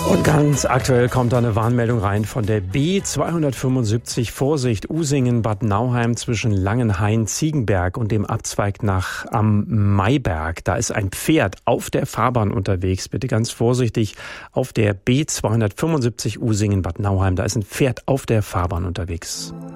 Und ganz aktuell kommt da eine Warnmeldung rein von der B275. Vorsicht, Usingen-Bad Nauheim zwischen Langenhain-Ziegenberg und dem Abzweig nach am Mayberg. Da ist ein Pferd auf der Fahrbahn unterwegs. Bitte ganz vorsichtig auf der B275 Usingen-Bad Nauheim. Da ist ein Pferd auf der Fahrbahn unterwegs.